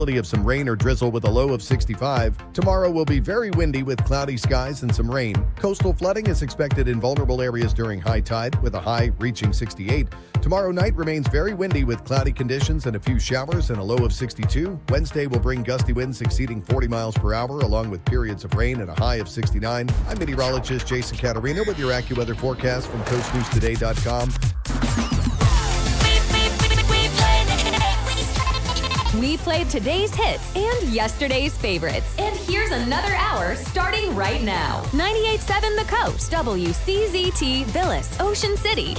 Of some rain or drizzle with a low of 65. Tomorrow will be very windy with cloudy skies and some rain. Coastal flooding is expected in vulnerable areas during high tide with a high reaching 68. Tomorrow night remains very windy with cloudy conditions and a few showers and a low of 62. Wednesday will bring gusty winds exceeding 40 miles per hour along with periods of rain and a high of 69. I'm meteorologist Jason Catarina with your AccuWeather forecast from CoastNewsToday.com. We played today's hits and yesterday's favorites. And here's another hour starting right now. 98.7 The Coast, WCZT, Villas, Ocean City.